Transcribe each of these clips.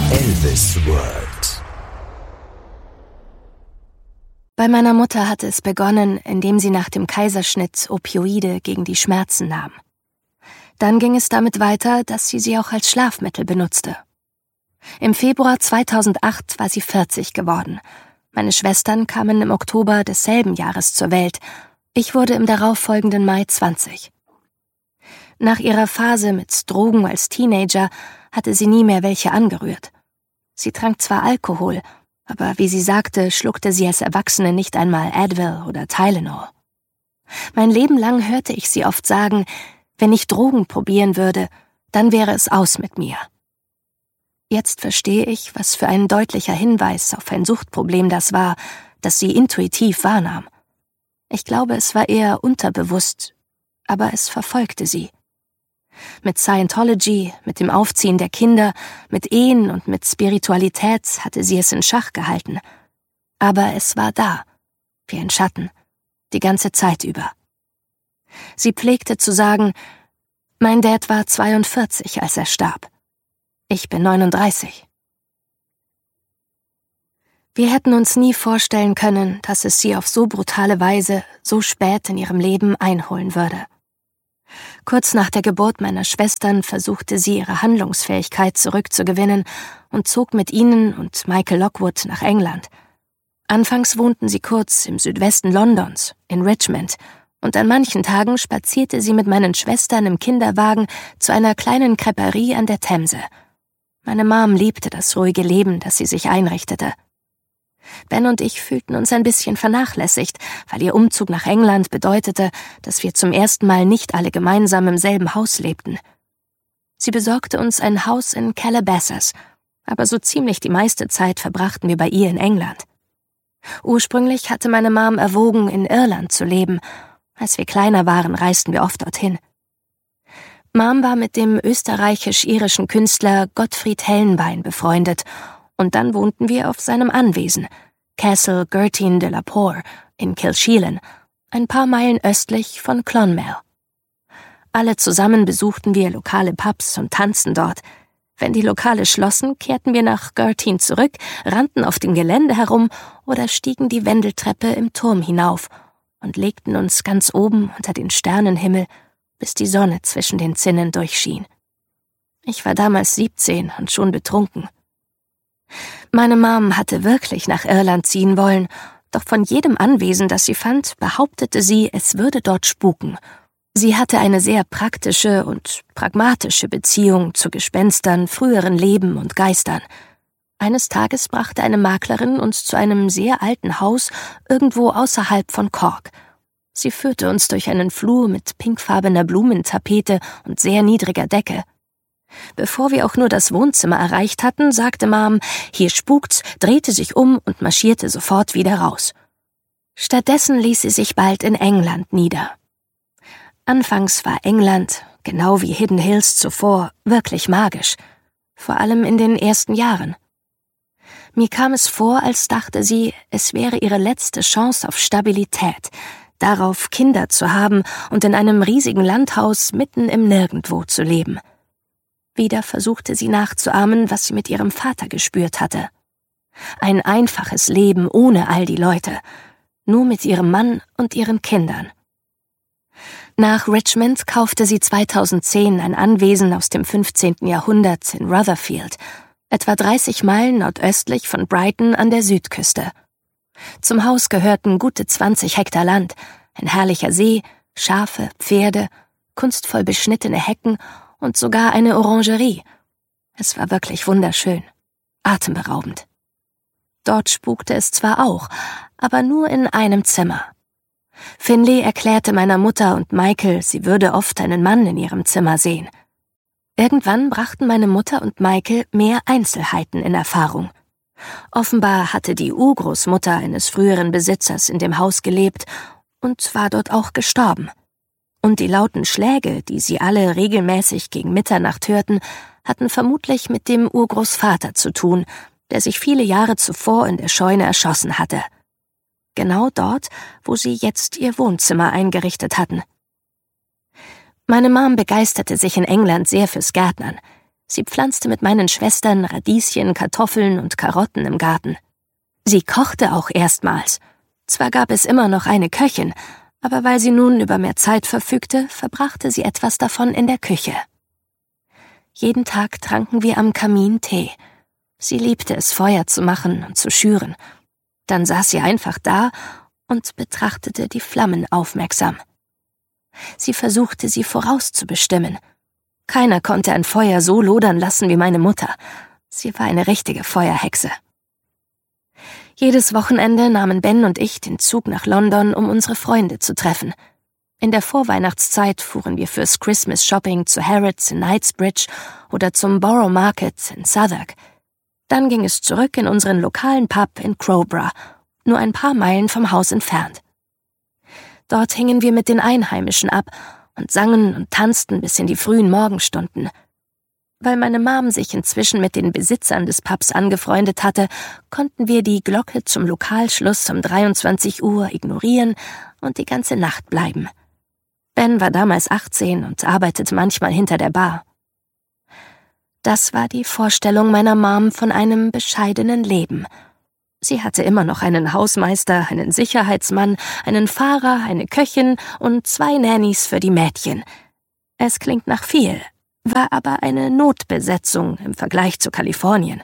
Elvis World. Bei meiner Mutter hatte es begonnen, indem sie nach dem Kaiserschnitt Opioide gegen die Schmerzen nahm. Dann ging es damit weiter, dass sie auch als Schlafmittel benutzte. Im Februar 2008 war sie 40 geworden. Meine Schwestern kamen im Oktober desselben Jahres zur Welt. Ich wurde im darauffolgenden Mai 20. Nach ihrer Phase mit Drogen als Teenager hatte sie nie mehr welche angerührt. Sie trank zwar Alkohol, aber wie sie sagte, schluckte sie als Erwachsene nicht einmal Advil oder Tylenol. Mein Leben lang hörte ich sie oft sagen, wenn ich Drogen probieren würde, dann wäre es aus mit mir. Jetzt verstehe ich, was für ein deutlicher Hinweis auf ein Suchtproblem das war, das sie intuitiv wahrnahm. Ich glaube, es war eher unterbewusst, aber es verfolgte sie. Mit Scientology, mit dem Aufziehen der Kinder, mit Ehen und mit Spiritualität hatte sie es in Schach gehalten. Aber es war da, wie ein Schatten, die ganze Zeit über. Sie pflegte zu sagen, mein Dad war 42, als er starb. Ich bin 39. Wir hätten uns nie vorstellen können, dass es sie auf so brutale Weise so spät in ihrem Leben einholen würde. Kurz nach der Geburt meiner Schwestern versuchte sie, ihre Handlungsfähigkeit zurückzugewinnen und zog mit ihnen und Michael Lockwood nach England. Anfangs wohnten sie kurz im Südwesten Londons, in Richmond, und an manchen Tagen spazierte sie mit meinen Schwestern im Kinderwagen zu einer kleinen Creperie an der Themse. Meine Mom liebte das ruhige Leben, das sie sich einrichtete. Ben und ich fühlten uns ein bisschen vernachlässigt, weil ihr Umzug nach England bedeutete, dass wir zum ersten Mal nicht alle gemeinsam im selben Haus lebten. Sie besorgte uns ein Haus in Calabasas, aber so ziemlich die meiste Zeit verbrachten wir bei ihr in England. Ursprünglich hatte meine Mom erwogen, in Irland zu leben. Als wir kleiner waren, reisten wir oft dorthin. Mom war mit dem österreichisch-irischen Künstler Gottfried Hellenbein befreundet, und dann wohnten wir auf seinem Anwesen, Castle Gertin de la Poer in Kilsheelan, ein paar Meilen östlich von Clonmel. Alle zusammen besuchten wir lokale Pubs und tanzten dort. Wenn die Lokale schlossen, kehrten wir nach Gertin zurück, rannten auf dem Gelände herum oder stiegen die Wendeltreppe im Turm hinauf und legten uns ganz oben unter den Sternenhimmel, bis die Sonne zwischen den Zinnen durchschien. Ich war damals 17 und schon betrunken. Meine Mom hatte wirklich nach Irland ziehen wollen, doch von jedem Anwesen, das sie fand, behauptete sie, es würde dort spuken. Sie hatte eine sehr praktische und pragmatische Beziehung zu Gespenstern, früheren Leben und Geistern. Eines Tages brachte eine Maklerin uns zu einem sehr alten Haus irgendwo außerhalb von Cork. Sie führte uns durch einen Flur mit pinkfarbener Blumentapete und sehr niedriger Decke. Bevor wir auch nur das Wohnzimmer erreicht hatten, sagte Mom, hier spukt's, drehte sich um und marschierte sofort wieder raus. Stattdessen ließ sie sich bald in England nieder. Anfangs war England, genau wie Hidden Hills zuvor, wirklich magisch, vor allem in den ersten Jahren. Mir kam es vor, als dachte sie, es wäre ihre letzte Chance auf Stabilität, darauf Kinder zu haben und in einem riesigen Landhaus mitten im Nirgendwo zu leben. Wieder versuchte sie nachzuahmen, was sie mit ihrem Vater gespürt hatte. Ein einfaches Leben ohne all die Leute, nur mit ihrem Mann und ihren Kindern. Nach Richmond kaufte sie 2010 ein Anwesen aus dem 15. Jahrhundert in Rutherfield, etwa 30 Meilen nordöstlich von Brighton an der Südküste. Zum Haus gehörten gute 20 Hektar Land, ein herrlicher See, Schafe, Pferde, kunstvoll beschnittene Hecken und sogar eine Orangerie. Es war wirklich wunderschön, atemberaubend. Dort spukte es zwar auch, aber nur in einem Zimmer. Finlay erklärte meiner Mutter und Michael, sie würde oft einen Mann in ihrem Zimmer sehen. Irgendwann brachten meine Mutter und Michael mehr Einzelheiten in Erfahrung. Offenbar hatte die Urgroßmutter eines früheren Besitzers in dem Haus gelebt und war dort auch gestorben. Und die lauten Schläge, die sie alle regelmäßig gegen Mitternacht hörten, hatten vermutlich mit dem Urgroßvater zu tun, der sich viele Jahre zuvor in der Scheune erschossen hatte. Genau dort, wo sie jetzt ihr Wohnzimmer eingerichtet hatten. Meine Mom begeisterte sich in England sehr fürs Gärtnern. Sie pflanzte mit meinen Schwestern Radieschen, Kartoffeln und Karotten im Garten. Sie kochte auch erstmals. Zwar gab es immer noch eine Köchin, aber weil sie nun über mehr Zeit verfügte, verbrachte sie etwas davon in der Küche. Jeden Tag tranken wir am Kamin Tee. Sie liebte es, Feuer zu machen und zu schüren. Dann saß sie einfach da und betrachtete die Flammen aufmerksam. Sie versuchte, sie vorauszubestimmen. Keiner konnte ein Feuer so lodern lassen wie meine Mutter. Sie war eine richtige Feuerhexe. Jedes Wochenende nahmen Ben und ich den Zug nach London, um unsere Freunde zu treffen. In der Vorweihnachtszeit fuhren wir fürs Christmas Shopping zu Harrods in Knightsbridge oder zum Borough Market in Southwark. Dann ging es zurück in unseren lokalen Pub in Crowborough, nur ein paar Meilen vom Haus entfernt. Dort hingen wir mit den Einheimischen ab und sangen und tanzten bis in die frühen Morgenstunden. Weil meine Mom sich inzwischen mit den Besitzern des Pubs angefreundet hatte, konnten wir die Glocke zum Lokalschluss um 23 Uhr ignorieren und die ganze Nacht bleiben. Ben war damals 18 und arbeitete manchmal hinter der Bar. Das war die Vorstellung meiner Mom von einem bescheidenen Leben. Sie hatte immer noch einen Hausmeister, einen Sicherheitsmann, einen Fahrer, eine Köchin und 2 Nannies für die Mädchen. Es klingt nach viel, war aber eine Notbesetzung im Vergleich zu Kalifornien.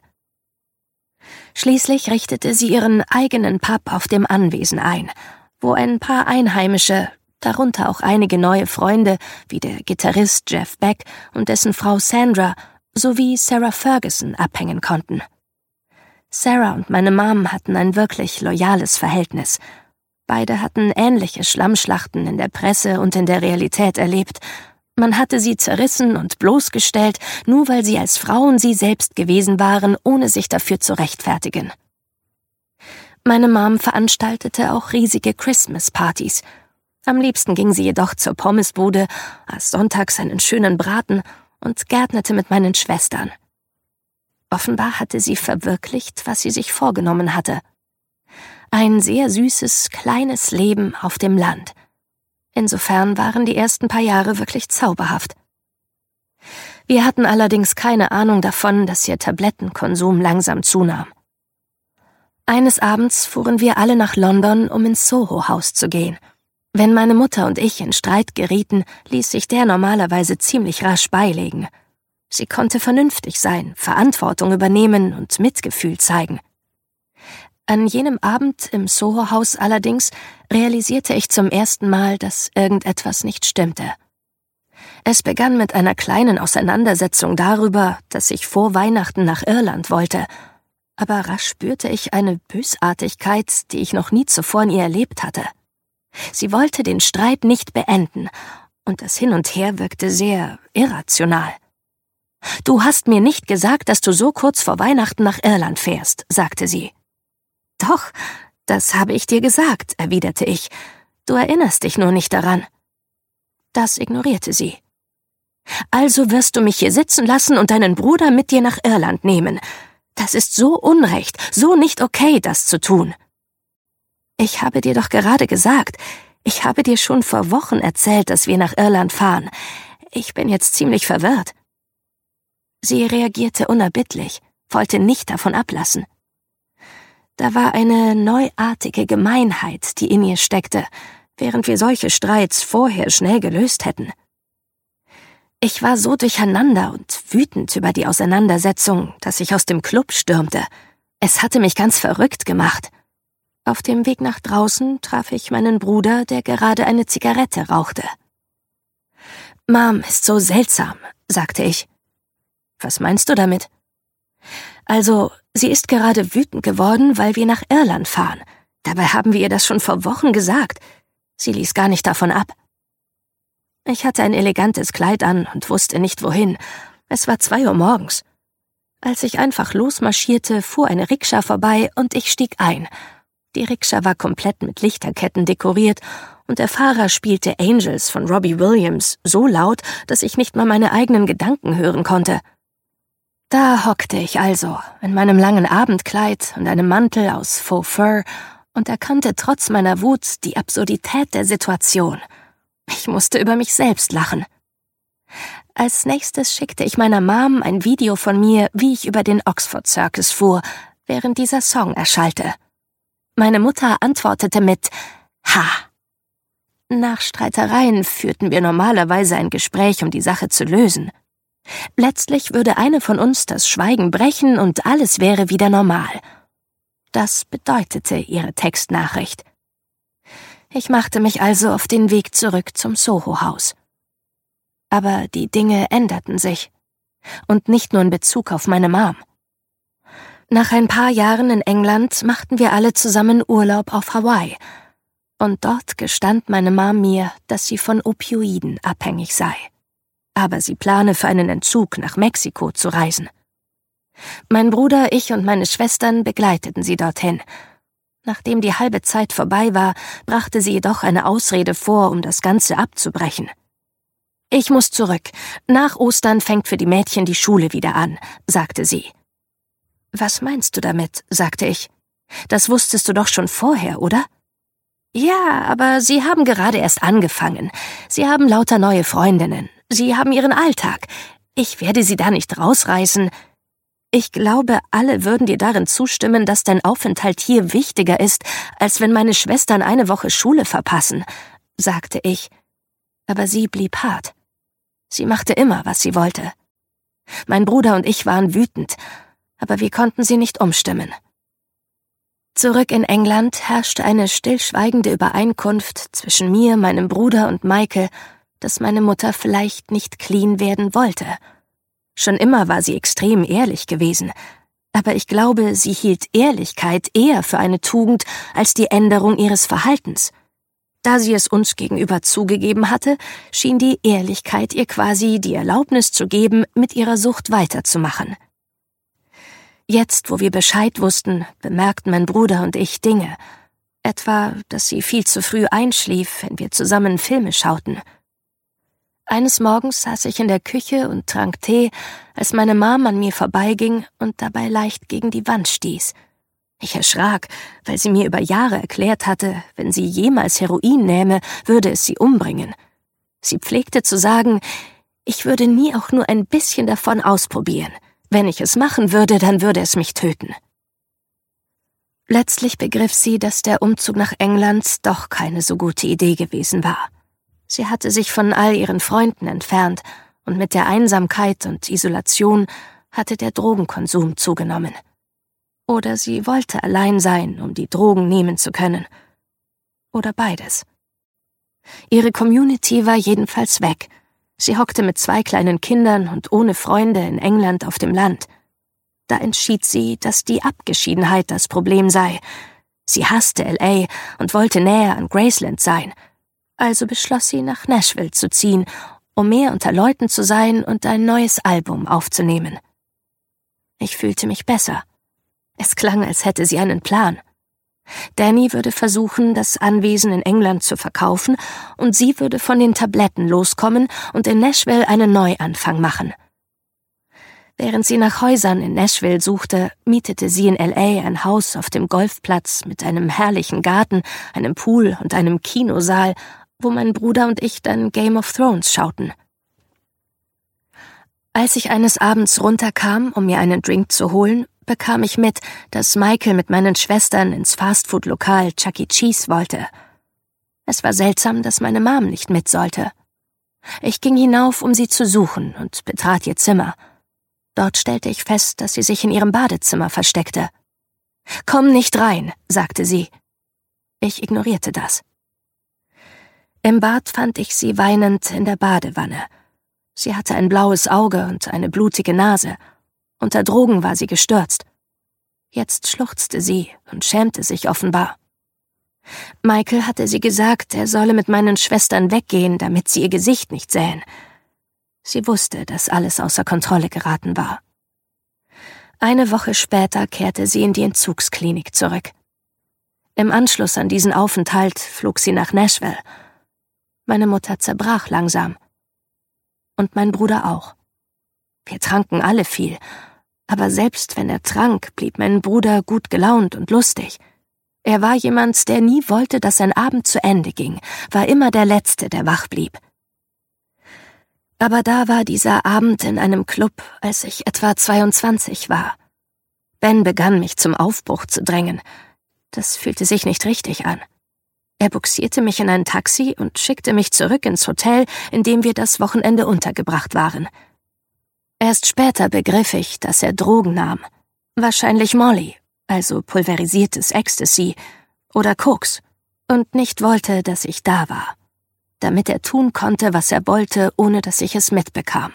Schließlich richtete sie ihren eigenen Pub auf dem Anwesen ein, wo ein paar Einheimische, darunter auch einige neue Freunde wie der Gitarrist Jeff Beck und dessen Frau Sandra sowie Sarah Ferguson abhängen konnten. Sarah und meine Mom hatten ein wirklich loyales Verhältnis. Beide hatten ähnliche Schlammschlachten in der Presse und in der Realität erlebt. Man hatte sie zerrissen und bloßgestellt, nur weil sie als Frauen sie selbst gewesen waren, ohne sich dafür zu rechtfertigen. Meine Mom veranstaltete auch riesige Christmas-Partys. Am liebsten ging sie jedoch zur Pommesbude, aß sonntags einen schönen Braten und gärtnerte mit meinen Schwestern. Offenbar hatte sie verwirklicht, was sie sich vorgenommen hatte. Ein sehr süßes, kleines Leben auf dem Land. Insofern waren die ersten paar Jahre wirklich zauberhaft. Wir hatten allerdings keine Ahnung davon, dass ihr Tablettenkonsum langsam zunahm. Eines Abends fuhren wir alle nach London, um ins Soho-Haus zu gehen. Wenn meine Mutter und ich in Streit gerieten, ließ sich der normalerweise ziemlich rasch beilegen. Sie konnte vernünftig sein, Verantwortung übernehmen und Mitgefühl zeigen. An jenem Abend im Soho-Haus allerdings realisierte ich zum ersten Mal, dass irgendetwas nicht stimmte. Es begann mit einer kleinen Auseinandersetzung darüber, dass ich vor Weihnachten nach Irland wollte, aber rasch spürte ich eine Bösartigkeit, die ich noch nie zuvor in ihr erlebt hatte. Sie wollte den Streit nicht beenden, und das Hin und Her wirkte sehr irrational. »Du hast mir nicht gesagt, dass du so kurz vor Weihnachten nach Irland fährst«, sagte sie. »Doch, das habe ich dir gesagt«, erwiderte ich. »Du erinnerst dich nur nicht daran.« Das ignorierte sie. »Also wirst du mich hier sitzen lassen und deinen Bruder mit dir nach Irland nehmen. Das ist so unrecht, so nicht okay, das zu tun.« »Ich habe dir doch gerade gesagt, ich habe dir schon vor Wochen erzählt, dass wir nach Irland fahren. Ich bin jetzt ziemlich verwirrt.« Sie reagierte unerbittlich, wollte nicht davon ablassen. Da war eine neuartige Gemeinheit, die in ihr steckte, während wir solche Streits vorher schnell gelöst hätten. Ich war so durcheinander und wütend über die Auseinandersetzung, dass ich aus dem Club stürmte. Es hatte mich ganz verrückt gemacht. Auf dem Weg nach draußen traf ich meinen Bruder, der gerade eine Zigarette rauchte. »Mom ist so seltsam«, sagte ich. »Was meinst du damit?« »Also, sie ist gerade wütend geworden, weil wir nach Irland fahren. Dabei haben wir ihr das schon vor Wochen gesagt. Sie ließ gar nicht davon ab.« Ich hatte ein elegantes Kleid an und wusste nicht wohin. Es war 2 Uhr morgens. Als ich einfach losmarschierte, fuhr eine Rikscha vorbei und ich stieg ein. Die Rikscha war komplett mit Lichterketten dekoriert und der Fahrer spielte Angels von Robbie Williams so laut, dass ich nicht mal meine eigenen Gedanken hören konnte. Da hockte ich also, in meinem langen Abendkleid und einem Mantel aus Faux Fur und erkannte trotz meiner Wut die Absurdität der Situation. Ich musste über mich selbst lachen. Als nächstes schickte ich meiner Mom ein Video von mir, wie ich über den Oxford Circus fuhr, während dieser Song erschallte. Meine Mutter antwortete mit »Ha«. Nach Streitereien führten wir normalerweise ein Gespräch, um die Sache zu lösen. Letztlich würde eine von uns das Schweigen brechen und alles wäre wieder normal. Das bedeutete ihre Textnachricht. Ich machte mich also auf den Weg zurück zum Soho-Haus. Aber die Dinge änderten sich. Und nicht nur in Bezug auf meine Mom. Nach ein paar Jahren in England machten wir alle zusammen Urlaub auf Hawaii. Und dort gestand meine Mom mir, dass sie von Opioiden abhängig sei. Aber sie plane für einen Entzug nach Mexiko zu reisen. Mein Bruder, ich und meine Schwestern begleiteten sie dorthin. Nachdem die halbe Zeit vorbei war, brachte sie jedoch eine Ausrede vor, um das Ganze abzubrechen. »Ich muss zurück. Nach Ostern fängt für die Mädchen die Schule wieder an«, sagte sie. »Was meinst du damit?«, sagte ich. »Das wusstest du doch schon vorher, oder?« »Ja, aber sie haben gerade erst angefangen. Sie haben lauter neue Freundinnen. Sie haben ihren Alltag. Ich werde sie da nicht rausreißen. Ich glaube, alle würden dir darin zustimmen, dass dein Aufenthalt hier wichtiger ist, als wenn meine Schwestern eine Woche Schule verpassen«, sagte ich. Aber sie blieb hart. Sie machte immer, was sie wollte. Mein Bruder und ich waren wütend, aber wir konnten sie nicht umstimmen. Zurück in England herrschte eine stillschweigende Übereinkunft zwischen mir, meinem Bruder und Michael, dass meine Mutter vielleicht nicht clean werden wollte. Schon immer war sie extrem ehrlich gewesen, aber ich glaube, sie hielt Ehrlichkeit eher für eine Tugend als die Änderung ihres Verhaltens. Da sie es uns gegenüber zugegeben hatte, schien die Ehrlichkeit ihr quasi die Erlaubnis zu geben, mit ihrer Sucht weiterzumachen. Jetzt, wo wir Bescheid wussten, bemerkten mein Bruder und ich Dinge. Etwa, dass sie viel zu früh einschlief, wenn wir zusammen Filme schauten. Eines Morgens saß ich in der Küche und trank Tee, als meine Mom an mir vorbeiging und dabei leicht gegen die Wand stieß. Ich erschrak, weil sie mir über Jahre erklärt hatte, wenn sie jemals Heroin nähme, würde es sie umbringen. Sie pflegte zu sagen, ich würde nie auch nur ein bisschen davon ausprobieren. Wenn ich es machen würde, dann würde es mich töten. Letztlich begriff sie, dass der Umzug nach England doch keine so gute Idee gewesen war. Sie hatte sich von all ihren Freunden entfernt und mit der Einsamkeit und Isolation hatte der Drogenkonsum zugenommen. Oder sie wollte allein sein, um die Drogen nehmen zu können. Oder beides. Ihre Community war jedenfalls weg. Sie hockte mit 2 kleinen Kindern und ohne Freunde in England auf dem Land. Da entschied sie, dass die Abgeschiedenheit das Problem sei. Sie hasste L.A. und wollte näher an Graceland sein. Also beschloss sie, nach Nashville zu ziehen, um mehr unter Leuten zu sein und ein neues Album aufzunehmen. Ich fühlte mich besser. Es klang, als hätte sie einen Plan. Danny würde versuchen, das Anwesen in England zu verkaufen und sie würde von den Tabletten loskommen und in Nashville einen Neuanfang machen. Während sie nach Häusern in Nashville suchte, mietete sie in L.A. ein Haus auf dem Golfplatz mit einem herrlichen Garten, einem Pool und einem Kinosaal, wo mein Bruder und ich dann Game of Thrones schauten. Als ich eines Abends runterkam, um mir einen Drink zu holen, bekam ich mit, dass Michael mit meinen Schwestern ins Fastfood-Lokal Chuck E. Cheese wollte. Es war seltsam, dass meine Mom nicht mit sollte. Ich ging hinauf, um sie zu suchen, und betrat ihr Zimmer. Dort stellte ich fest, dass sie sich in ihrem Badezimmer versteckte. »Komm nicht rein«, sagte sie. Ich ignorierte das. Im Bad fand ich sie weinend in der Badewanne. Sie hatte ein blaues Auge und eine blutige Nase. Unter Drogen war sie gestürzt. Jetzt schluchzte sie und schämte sich offenbar. Michael hatte sie gesagt, er solle mit meinen Schwestern weggehen, damit sie ihr Gesicht nicht sähen. Sie wusste, dass alles außer Kontrolle geraten war. Eine Woche später kehrte sie in die Entzugsklinik zurück. Im Anschluss an diesen Aufenthalt flog sie nach Nashville. Meine Mutter zerbrach langsam. Und mein Bruder auch. Wir tranken alle viel, aber selbst wenn er trank, blieb mein Bruder gut gelaunt und lustig. Er war jemand, der nie wollte, dass sein Abend zu Ende ging, war immer der Letzte, der wach blieb. Aber da war dieser Abend in einem Club, als ich etwa 22 war. Ben begann, mich zum Aufbruch zu drängen. Das fühlte sich nicht richtig an. Er bugsierte mich in ein Taxi und schickte mich zurück ins Hotel, in dem wir das Wochenende untergebracht waren. Erst später begriff ich, dass er Drogen nahm. Wahrscheinlich Molly, also pulverisiertes Ecstasy, oder Koks, und nicht wollte, dass ich da war, damit er tun konnte, was er wollte, ohne dass ich es mitbekam.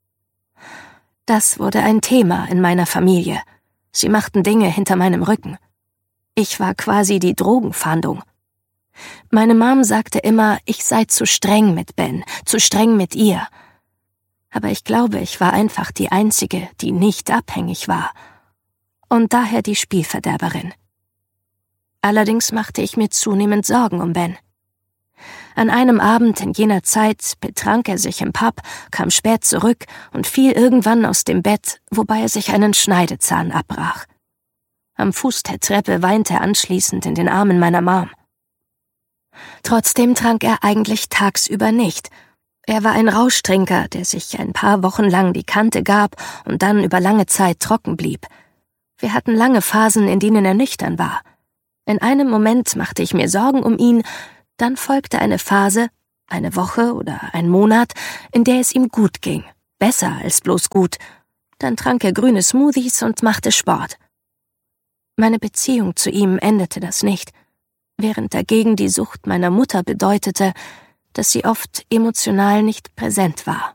Das wurde ein Thema in meiner Familie. Sie machten Dinge hinter meinem Rücken. Ich war quasi die Drogenfahndung. Meine Mom sagte immer, ich sei zu streng mit Ben, zu streng mit ihr. Aber ich glaube, ich war einfach die Einzige, die nicht abhängig war. Und daher die Spielverderberin. Allerdings machte ich mir zunehmend Sorgen um Ben. An einem Abend in jener Zeit betrank er sich im Pub, kam spät zurück und fiel irgendwann aus dem Bett, wobei er sich einen Schneidezahn abbrach. Am Fuß der Treppe weinte er anschließend in den Armen meiner Mom. Trotzdem trank er eigentlich tagsüber nicht. Er war ein Rauschtrinker, der sich ein paar Wochen lang die Kante gab und dann über lange Zeit trocken blieb. Wir hatten lange Phasen, in denen er nüchtern war. In einem Moment machte ich mir Sorgen um ihn, dann folgte eine Phase, eine Woche oder ein Monat, in der es ihm gut ging, besser als bloß gut. Dann trank er grüne Smoothies und machte Sport. Meine Beziehung zu ihm endete das nicht, während dagegen die Sucht meiner Mutter bedeutete, dass sie oft emotional nicht präsent war.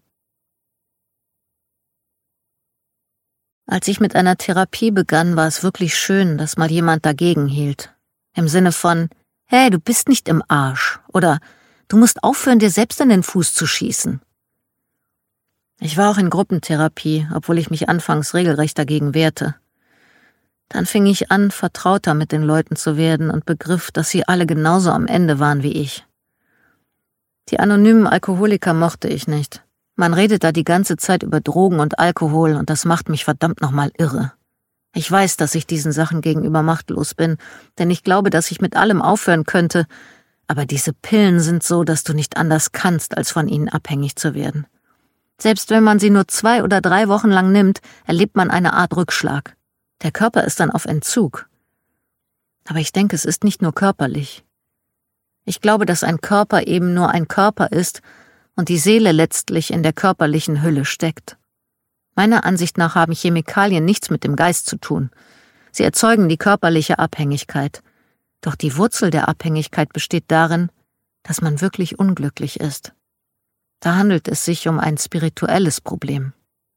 Als ich mit einer Therapie begann, war es wirklich schön, dass mal jemand dagegen hielt. Im Sinne von, hey, du bist nicht im Arsch oder du musst aufhören, dir selbst in den Fuß zu schießen. Ich war auch in Gruppentherapie, obwohl ich mich anfangs regelrecht dagegen wehrte. Dann fing ich an, vertrauter mit den Leuten zu werden und begriff, dass sie alle genauso am Ende waren wie ich. Die anonymen Alkoholiker mochte ich nicht. Man redet da die ganze Zeit über Drogen und Alkohol und das macht mich verdammt nochmal irre. Ich weiß, dass ich diesen Sachen gegenüber machtlos bin, denn ich glaube, dass ich mit allem aufhören könnte, aber diese Pillen sind so, dass du nicht anders kannst, als von ihnen abhängig zu werden. Selbst wenn man sie nur 2 oder 3 Wochen lang nimmt, erlebt man eine Art Rückschlag. Der Körper ist dann auf Entzug. Aber ich denke, es ist nicht nur körperlich. Ich glaube, dass ein Körper eben nur ein Körper ist und die Seele letztlich in der körperlichen Hülle steckt. Meiner Ansicht nach haben Chemikalien nichts mit dem Geist zu tun. Sie erzeugen die körperliche Abhängigkeit. Doch die Wurzel der Abhängigkeit besteht darin, dass man wirklich unglücklich ist. Da handelt es sich um ein spirituelles Problem.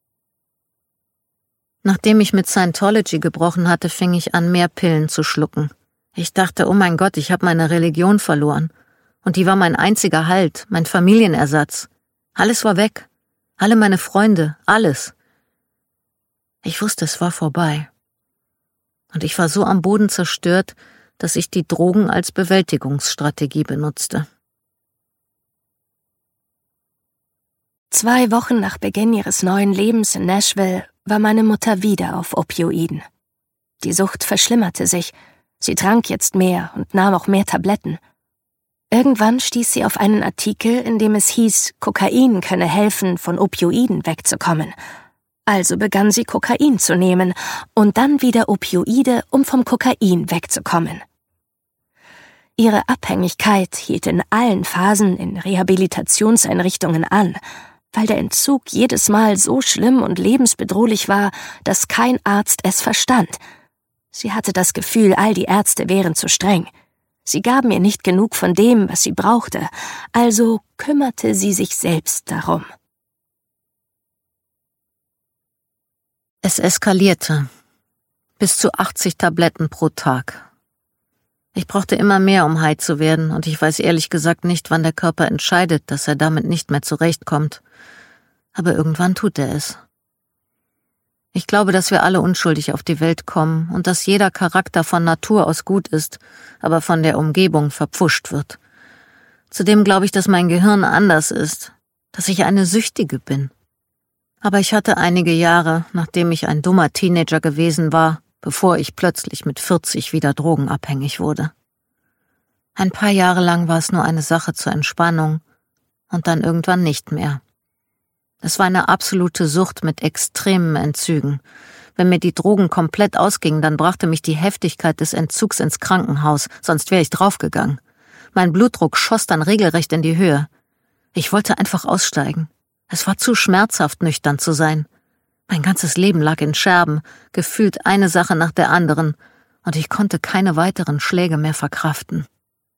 Nachdem ich mit Scientology gebrochen hatte, fing ich an, mehr Pillen zu schlucken. Ich dachte, oh mein Gott, ich habe meine Religion verloren. Und die war mein einziger Halt, mein Familienersatz. Alles war weg. Alle meine Freunde, alles. Ich wusste, es war vorbei. Und ich war so am Boden zerstört, dass ich die Drogen als Bewältigungsstrategie benutzte. 2 Wochen nach Beginn ihres neuen Lebens in Nashville war meine Mutter wieder auf Opioiden. Die Sucht verschlimmerte sich. Sie trank jetzt mehr und nahm auch mehr Tabletten. Irgendwann stieß sie auf einen Artikel, in dem es hieß, Kokain könne helfen, von Opioiden wegzukommen. Also begann sie Kokain zu nehmen und dann wieder Opioide, um vom Kokain wegzukommen. Ihre Abhängigkeit hielt in allen Phasen in Rehabilitationseinrichtungen an, weil der Entzug jedes Mal so schlimm und lebensbedrohlich war, dass kein Arzt es verstand. Sie hatte das Gefühl, all die Ärzte wären zu streng. Sie gaben ihr nicht genug von dem, was sie brauchte, also kümmerte sie sich selbst darum. Es eskalierte. Bis zu 80 Tabletten pro Tag. Ich brauchte immer mehr, um high zu werden, und ich weiß ehrlich gesagt nicht, wann der Körper entscheidet, dass er damit nicht mehr zurechtkommt. Aber irgendwann tut er es. Ich glaube, dass wir alle unschuldig auf die Welt kommen und dass jeder Charakter von Natur aus gut ist, aber von der Umgebung verpfuscht wird. Zudem glaube ich, dass mein Gehirn anders ist, dass ich eine Süchtige bin. Aber ich hatte einige Jahre, nachdem ich ein dummer Teenager gewesen war, bevor ich plötzlich mit 40 wieder drogenabhängig wurde. Ein paar Jahre lang war es nur eine Sache zur Entspannung und dann irgendwann nicht mehr. Es war eine absolute Sucht mit extremen Entzügen. Wenn mir die Drogen komplett ausgingen, dann brachte mich die Heftigkeit des Entzugs ins Krankenhaus, sonst wäre ich draufgegangen. Mein Blutdruck schoss dann regelrecht in die Höhe. Ich wollte einfach aussteigen. Es war zu schmerzhaft, nüchtern zu sein. Mein ganzes Leben lag in Scherben, gefühlt eine Sache nach der anderen, und ich konnte keine weiteren Schläge mehr verkraften.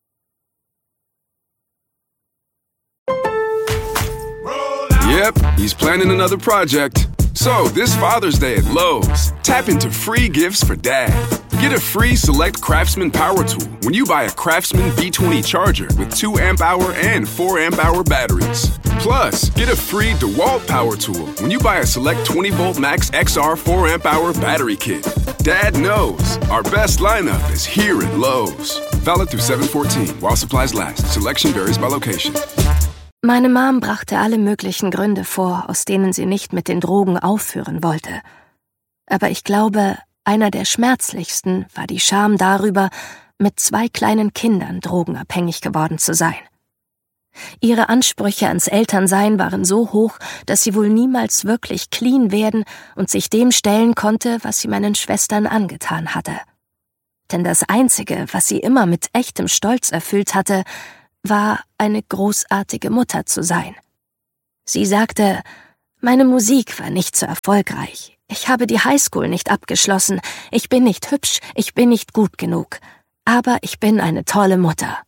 Yep, he's planning another project. So, this Father's Day at Lowe's, tap into free gifts for Dad. Get a free Select Craftsman Power Tool when you buy a Craftsman B20 charger with 2 amp-hour and 4 amp-hour batteries. Plus, get a free DeWalt Power Tool when you buy a Select 20-volt Max XR 4 amp-hour battery kit. Dad knows our best lineup is here at Lowe's. Valid through 7/14 while supplies last. Selection varies by location. Meine Mom brachte alle möglichen Gründe vor, aus denen sie nicht mit den Drogen aufhören wollte. Aber ich glaube, einer der schmerzlichsten war die Scham darüber, mit 2 kleinen Kindern drogenabhängig geworden zu sein. Ihre Ansprüche ans Elternsein waren so hoch, dass sie wohl niemals wirklich clean werden und sich dem stellen konnte, was sie meinen Schwestern angetan hatte. Denn das Einzige, was sie immer mit echtem Stolz erfüllt hatte, war, eine großartige Mutter zu sein. Sie sagte, meine Musik war nicht so erfolgreich. Ich habe die Highschool nicht abgeschlossen. Ich bin nicht hübsch, ich bin nicht gut genug. Aber ich bin eine tolle Mutter.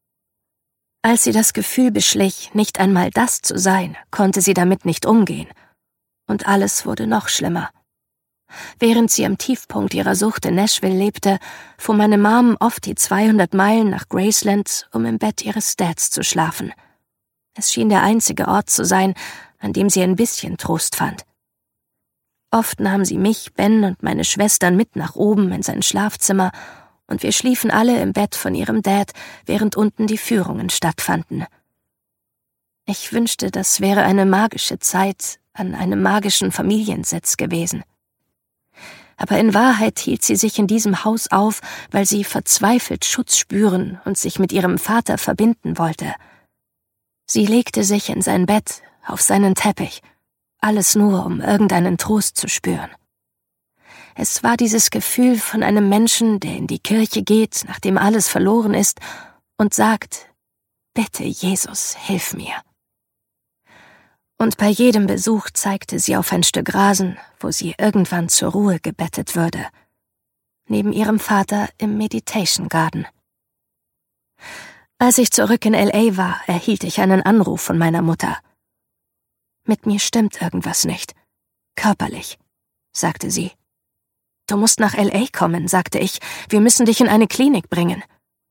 Als sie das Gefühl beschlich, nicht einmal das zu sein, konnte sie damit nicht umgehen. Und alles wurde noch schlimmer. Während sie am Tiefpunkt ihrer Sucht in Nashville lebte, fuhr meine Mom oft die 200 Meilen nach Graceland, um im Bett ihres Dads zu schlafen. Es schien der einzige Ort zu sein, an dem sie ein bisschen Trost fand. Oft nahm sie mich, Ben und meine Schwestern mit nach oben in sein Schlafzimmer, und wir schliefen alle im Bett von ihrem Dad, während unten die Führungen stattfanden. Ich wünschte, das wäre eine magische Zeit an einem magischen Familiensitz gewesen. Aber in Wahrheit hielt sie sich in diesem Haus auf, weil sie verzweifelt Schutz spüren und sich mit ihrem Vater verbinden wollte. Sie legte sich in sein Bett, auf seinen Teppich, alles nur, um irgendeinen Trost zu spüren. Es war dieses Gefühl von einem Menschen, der in die Kirche geht, nachdem alles verloren ist, und sagt, »Bitte, Jesus, hilf mir.« Und bei jedem Besuch zeigte sie auf ein Stück Rasen, wo sie irgendwann zur Ruhe gebettet würde. Neben ihrem Vater im Meditation Garden. Als ich zurück in L.A. war, erhielt ich einen Anruf von meiner Mutter. »Mit mir stimmt irgendwas nicht. Körperlich«, sagte sie. »Du musst nach L.A. kommen«, sagte ich. »Wir müssen dich in eine Klinik bringen.«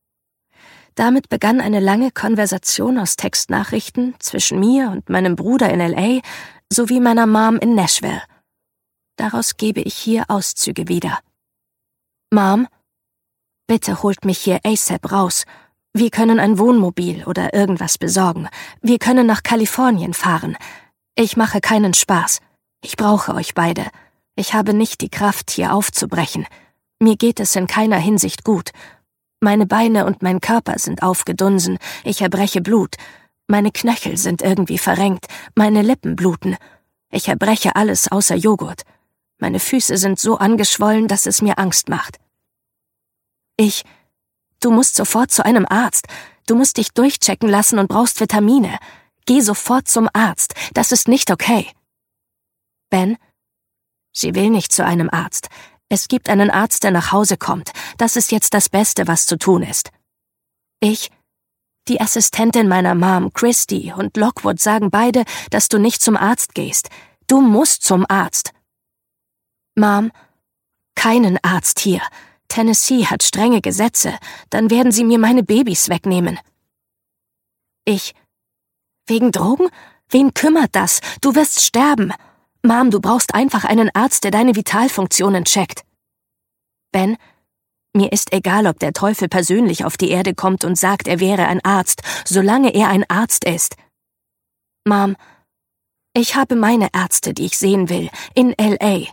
Damit begann eine lange Konversation aus Textnachrichten zwischen mir und meinem Bruder in L.A. sowie meiner Mom in Nashville. Daraus gebe ich hier Auszüge wieder. »Mom, bitte holt mich hier ASAP raus. Wir können ein Wohnmobil oder irgendwas besorgen. Wir können nach Kalifornien fahren. Ich mache keinen Spaß. Ich brauche euch beide. Ich habe nicht die Kraft, hier aufzubrechen. Mir geht es in keiner Hinsicht gut. Meine Beine und mein Körper sind aufgedunsen. Ich erbreche Blut. Meine Knöchel sind irgendwie verrenkt. Meine Lippen bluten. Ich erbreche alles außer Joghurt. Meine Füße sind so angeschwollen, dass es mir Angst macht. Du musst sofort zu einem Arzt. Du musst dich durchchecken lassen und brauchst Vitamine. Geh sofort zum Arzt. Das ist nicht okay. Ben? Sie will nicht zu einem Arzt. Es gibt einen Arzt, der nach Hause kommt. Das ist jetzt das Beste, was zu tun ist. Die Assistentin meiner Mom, Christy, und Lockwood sagen beide, dass du nicht zum Arzt gehst. Du musst zum Arzt. Mom, keinen Arzt hier. Tennessee hat strenge Gesetze. Dann werden sie mir meine Babys wegnehmen. Wegen Drogen? Wen kümmert das? Du wirst sterben. Mom, du brauchst einfach einen Arzt, der deine Vitalfunktionen checkt. Ben, mir ist egal, ob der Teufel persönlich auf die Erde kommt und sagt, er wäre ein Arzt, solange er ein Arzt ist. Mom, ich habe meine Ärzte, die ich sehen will, in L.A.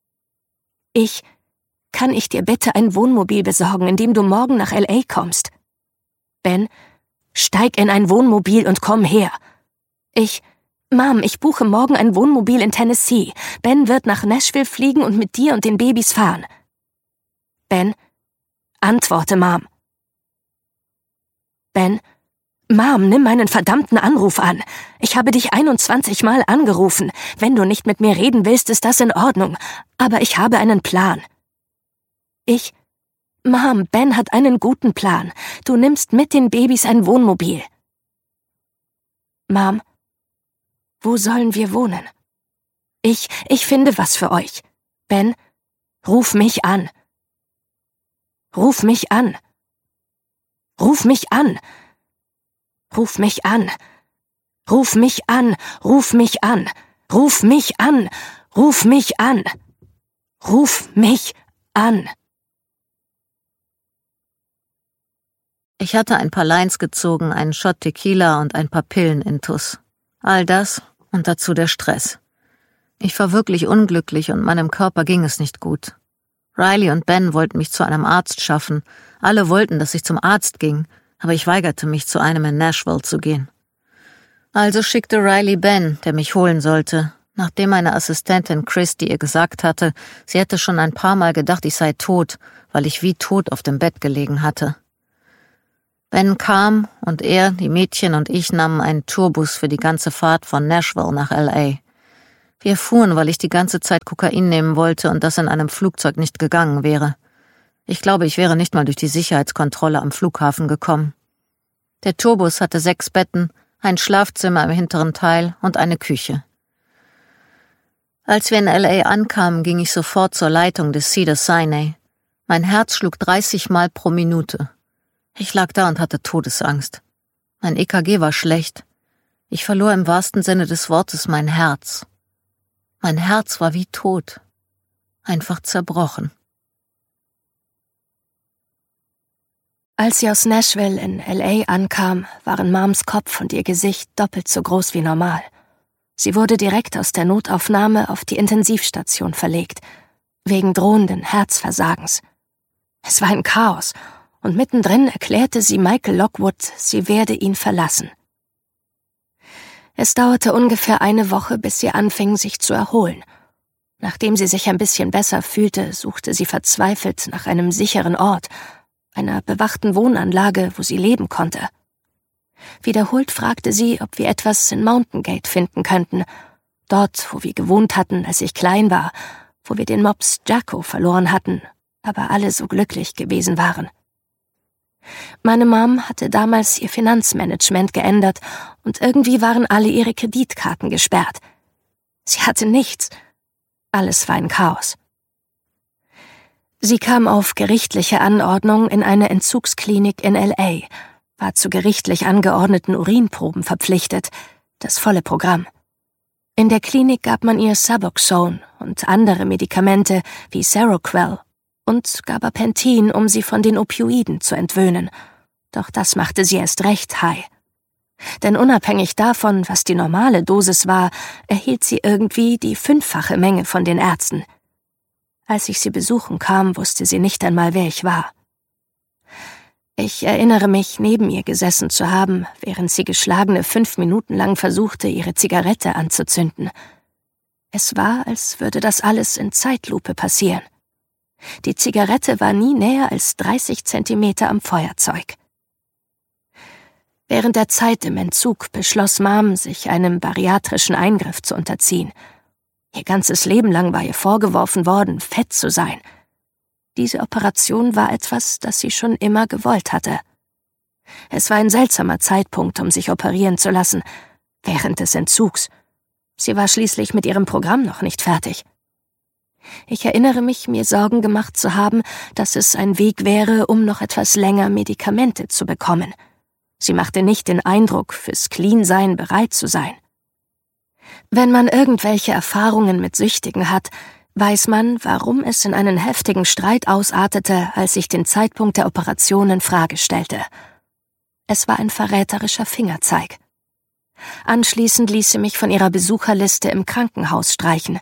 Kann ich dir bitte ein Wohnmobil besorgen, in dem du morgen nach L.A. kommst? Ben, steig in ein Wohnmobil und komm her. Mom, ich buche morgen ein Wohnmobil in Tennessee. Ben wird nach Nashville fliegen und mit dir und den Babys fahren. Ben, antworte, Mom. Ben, Mom, nimm meinen verdammten Anruf an. Ich habe dich 21 Mal angerufen. Wenn du nicht mit mir reden willst, ist das in Ordnung. Aber ich habe einen Plan. Mom, Ben hat einen guten Plan. Du nimmst mit den Babys ein Wohnmobil. Mom, wo sollen wir wohnen? Ich finde was für euch. Ben, ruf mich an. Ruf mich an. Ruf mich an. Ruf mich an. Ruf mich an. Ruf mich an. Ruf mich an. Ruf mich an. Ruf mich an. Ich hatte ein paar Lines gezogen, einen Shot Tequila und ein paar Pillen-Intus. All das und dazu der Stress. Ich war wirklich unglücklich und meinem Körper ging es nicht gut. Riley und Ben wollten mich zu einem Arzt schaffen. Alle wollten, dass ich zum Arzt ging, aber ich weigerte mich, zu einem in Nashville zu gehen. Also schickte Riley Ben, der mich holen sollte, nachdem meine Assistentin Christy ihr gesagt hatte, sie hätte schon ein paar Mal gedacht, ich sei tot, weil ich wie tot auf dem Bett gelegen hatte. Ben kam und er, die Mädchen und ich nahmen einen Tourbus für die ganze Fahrt von Nashville nach L.A. Wir fuhren, weil ich die ganze Zeit Kokain nehmen wollte und das in einem Flugzeug nicht gegangen wäre. Ich glaube, ich wäre nicht mal durch die Sicherheitskontrolle am Flughafen gekommen. Der Tourbus hatte 6 Betten, ein Schlafzimmer im hinteren Teil und eine Küche. Als wir in L.A. ankamen, ging ich sofort zur Leitung des Cedars-Sinai. Mein Herz schlug 30 Mal pro Minute. Ich lag da und hatte Todesangst. Mein EKG war schlecht. Ich verlor im wahrsten Sinne des Wortes mein Herz. Mein Herz war wie tot. Einfach zerbrochen. Als sie aus Nashville in L.A. ankam, waren Moms Kopf und ihr Gesicht doppelt so groß wie normal. Sie wurde direkt aus der Notaufnahme auf die Intensivstation verlegt, wegen drohenden Herzversagens. Es war ein Chaos, und mittendrin erklärte sie Michael Lockwood, sie werde ihn verlassen. Es dauerte ungefähr eine Woche, bis sie anfing, sich zu erholen. Nachdem sie sich ein bisschen besser fühlte, suchte sie verzweifelt nach einem sicheren Ort, einer bewachten Wohnanlage, wo sie leben konnte. Wiederholt fragte sie, ob wir etwas in Mountain Gate finden könnten, dort, wo wir gewohnt hatten, als ich klein war, wo wir den Mops Jacko verloren hatten, aber alle so glücklich gewesen waren. Meine Mom hatte damals ihr Finanzmanagement geändert und irgendwie waren alle ihre Kreditkarten gesperrt. Sie hatte nichts. Alles war ein Chaos. Sie kam auf gerichtliche Anordnung in eine Entzugsklinik in L.A., war zu gerichtlich angeordneten Urinproben verpflichtet, das volle Programm. In der Klinik gab man ihr Suboxone und andere Medikamente wie Seroquel und Gabapentin, um sie von den Opioiden zu entwöhnen. Doch das machte sie erst recht high. Denn unabhängig davon, was die normale Dosis war, erhielt sie irgendwie die 5-fache Menge von den Ärzten. Als ich sie besuchen kam, wusste sie nicht einmal, wer ich war. Ich erinnere mich, neben ihr gesessen zu haben, während sie geschlagene 5 Minuten lang versuchte, ihre Zigarette anzuzünden. Es war, als würde das alles in Zeitlupe passieren. Die Zigarette war nie näher als 30 Zentimeter am Feuerzeug. Während der Zeit im Entzug beschloss Mom, sich einem bariatrischen Eingriff zu unterziehen. Ihr ganzes Leben lang war ihr vorgeworfen worden, fett zu sein. Diese Operation war etwas, das sie schon immer gewollt hatte. Es war ein seltsamer Zeitpunkt, um sich operieren zu lassen, während des Entzugs. Sie war schließlich mit ihrem Programm noch nicht fertig. Ich erinnere mich, mir Sorgen gemacht zu haben, dass es ein Weg wäre, um noch etwas länger Medikamente zu bekommen. Sie machte nicht den Eindruck, fürs Clean-Sein bereit zu sein. Wenn man irgendwelche Erfahrungen mit Süchtigen hat, weiß man, warum es in einen heftigen Streit ausartete, als ich den Zeitpunkt der Operation in Frage stellte. Es war ein verräterischer Fingerzeig. Anschließend ließ sie mich von ihrer Besucherliste im Krankenhaus streichen.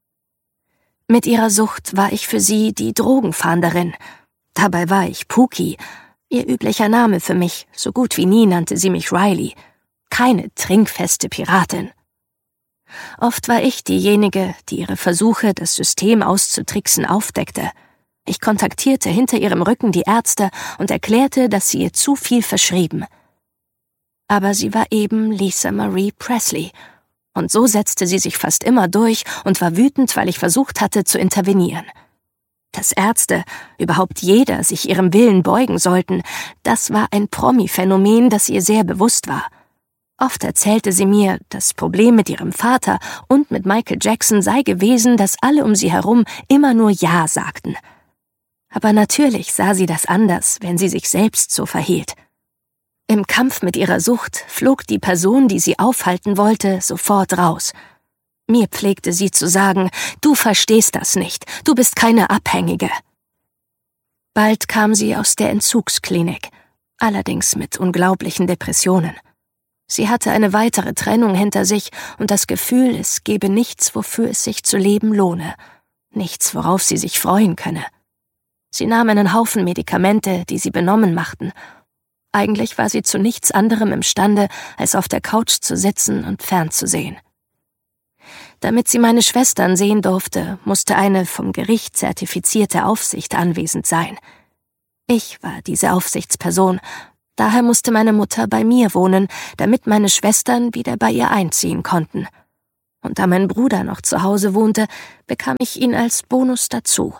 Mit ihrer Sucht war ich für sie die Drogenfahnderin. Dabei war ich Pookie, ihr üblicher Name für mich, so gut wie nie nannte sie mich Riley. Keine trinkfeste Piratin. Oft war ich diejenige, die ihre Versuche, das System auszutricksen, aufdeckte. Ich kontaktierte hinter ihrem Rücken die Ärzte und erklärte, dass sie ihr zu viel verschrieben. Aber sie war eben Lisa Marie Presley, und so setzte sie sich fast immer durch und war wütend, weil ich versucht hatte zu intervenieren. Dass Ärzte, überhaupt jeder, sich ihrem Willen beugen sollten, das war ein Promi-Phänomen, das ihr sehr bewusst war. Oft erzählte sie mir, das Problem mit ihrem Vater und mit Michael Jackson sei gewesen, dass alle um sie herum immer nur Ja sagten. Aber natürlich sah sie das anders, wenn sie sich selbst so verhielt. Im Kampf mit ihrer Sucht flog die Person, die sie aufhalten wollte, sofort raus. Mir pflegte sie zu sagen, du verstehst das nicht, du bist keine Abhängige. Bald kam sie aus der Entzugsklinik, allerdings mit unglaublichen Depressionen. Sie hatte eine weitere Trennung hinter sich und das Gefühl, es gebe nichts, wofür es sich zu leben lohne, nichts, worauf sie sich freuen könne. Sie nahm einen Haufen Medikamente, die sie benommen machten. Eigentlich war sie zu nichts anderem imstande, als auf der Couch zu sitzen und fernzusehen. Damit sie meine Schwestern sehen durfte, musste eine vom Gericht zertifizierte Aufsicht anwesend sein. Ich war diese Aufsichtsperson, daher musste meine Mutter bei mir wohnen, damit meine Schwestern wieder bei ihr einziehen konnten. Und da mein Bruder noch zu Hause wohnte, bekam ich ihn als Bonus dazu.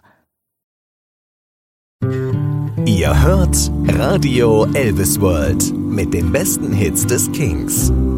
Ihr hört Radio Elvis World mit den besten Hits des Kings.